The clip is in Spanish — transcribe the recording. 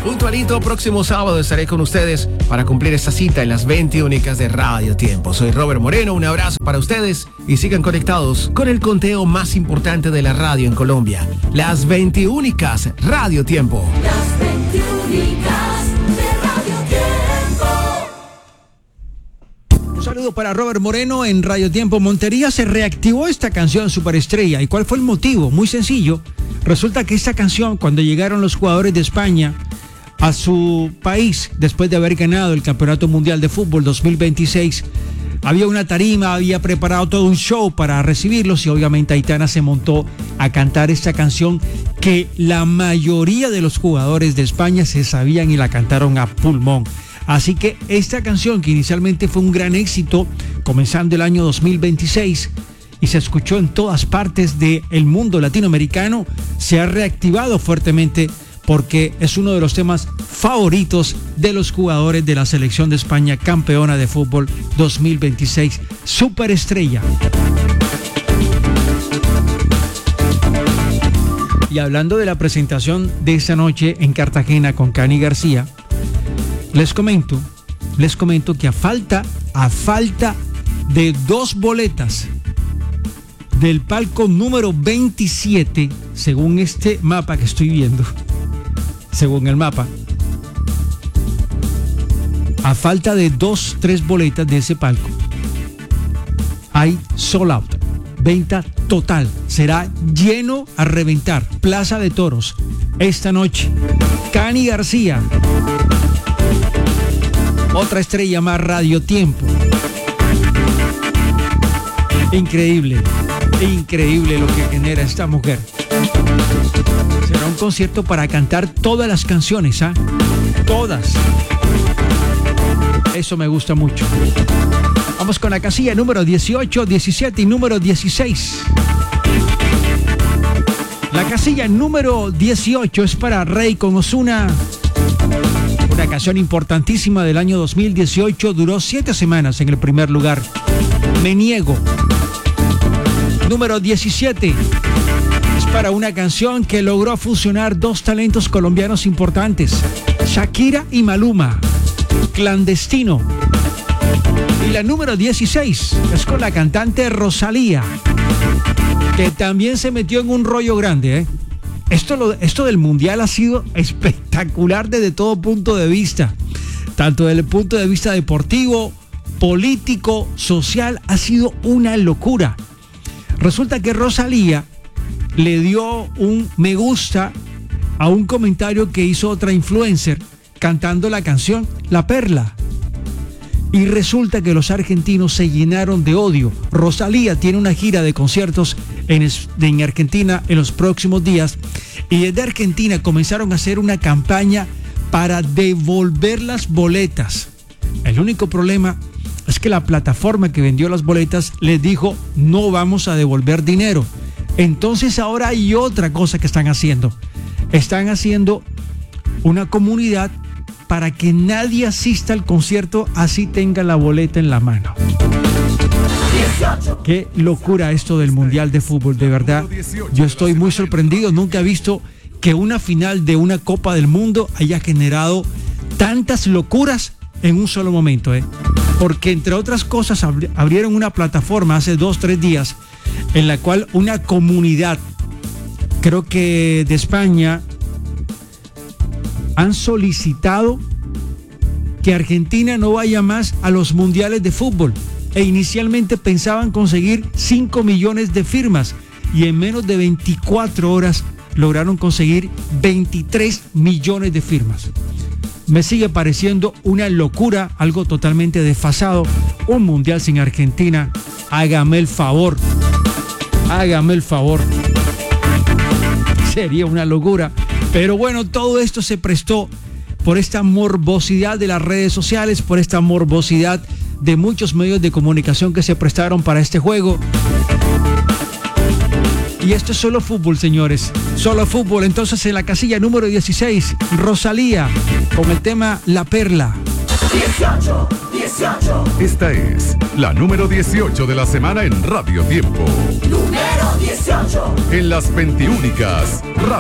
Puntualito, próximo sábado estaré con ustedes para cumplir esta cita en las 20 únicas de Radio Tiempo. Soy Robert Moreno, un abrazo para ustedes y sigan conectados con el conteo más importante de la radio en Colombia. Las 20 únicas Radio Tiempo. Las 20 únicas de Radio Tiempo. Un saludo para Robert Moreno en Radio Tiempo. Montería se reactivó esta canción Superestrella. ¿Y cuál fue el motivo? Muy sencillo. Resulta que esta canción, cuando llegaron los jugadores de España a su país, después de haber ganado el Campeonato Mundial de Fútbol 2026, había una tarima, había preparado todo un show para recibirlos y obviamente Aitana se montó a cantar esta canción que la mayoría de los jugadores de España se sabían y la cantaron a pulmón. Así que esta canción, que inicialmente fue un gran éxito comenzando el año 2026 y se escuchó en todas partes del mundo latinoamericano, se ha reactivado fuertemente porque es uno de los temas favoritos de los jugadores de la selección de España, campeona de fútbol 2026, Superestrella. Y hablando de la presentación de esta noche en Cartagena con Cani García, les comento que a falta de 2 boletas del palco número 27, según este mapa que estoy viendo, según el mapa, a falta de 3 boletas de ese palco, hay sold out, venta total, será lleno a reventar, Plaza de Toros, esta noche. Cani García, otra estrella más, Radio Tiempo. Increíble lo que genera esta mujer. Será un concierto para cantar todas las canciones, ¿ah? Todas. Eso me gusta mucho. Vamos con la casilla número 18, 17 y número 16. La casilla número 18 es para Rey con Ozuna. Una canción importantísima del año 2018. Duró 7 semanas en el primer lugar. Me niego. Número 17 es para una canción que logró fusionar 2 talentos colombianos importantes, Shakira y Maluma, Clandestino. Y la número 16 es con la cantante Rosalía, que también se metió en un rollo grande, ¿eh? Esto del mundial ha sido espectacular desde todo punto de vista, tanto desde el punto de vista deportivo, político, social, ha sido una locura. Resulta que Rosalía le dio un me gusta a un comentario que hizo otra influencer cantando la canción La Perla. Y resulta que los argentinos se llenaron de odio. Rosalía tiene una gira de conciertos en Argentina en los próximos días. Y desde Argentina comenzaron a hacer una campaña para devolver las boletas. El único problema es que la plataforma que vendió las boletas les dijo: no vamos a devolver dinero. Entonces ahora hay otra cosa que están haciendo. Están haciendo una comunidad para que nadie asista al concierto así tenga la boleta en la mano. Qué locura esto del Mundial de Fútbol, de verdad. Yo estoy muy sorprendido. Nunca he visto que una final de una Copa del Mundo haya generado tantas locuras en un solo momento, ¿eh? Porque entre otras cosas abrieron una plataforma hace 2-3 días en la cual una comunidad, creo que de España, han solicitado que Argentina no vaya más a los mundiales de fútbol e inicialmente pensaban conseguir 5 millones de firmas y en menos de 24 horas lograron conseguir 23 millones de firmas. Me sigue pareciendo una locura, algo totalmente desfasado. Un mundial sin Argentina. Hágame el favor. Sería una locura. Pero bueno, todo esto se prestó por esta morbosidad de las redes sociales, por esta morbosidad de muchos medios de comunicación que se prestaron para este juego. Y esto es solo fútbol, señores. Solo fútbol. Entonces, en la casilla número 16, Rosalía, con el tema La Perla. 18. Esta es la número 18 de la semana en Radio Tiempo. Número 18. En las 20 únicas Radio